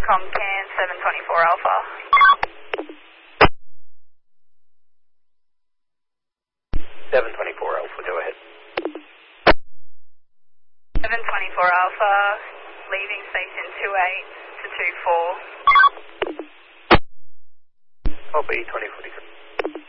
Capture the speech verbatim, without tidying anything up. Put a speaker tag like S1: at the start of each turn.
S1: Mecom Can seven twenty-four Alpha.
S2: seven twenty-four Alpha, go ahead.
S1: seven twenty-four Alpha, leaving station two eight to two four.
S2: Copy, twenty forty-three.